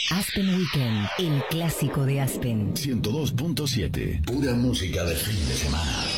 Aspen Weekend, el clásico de Aspen. 102.7, pura música de fin de semana.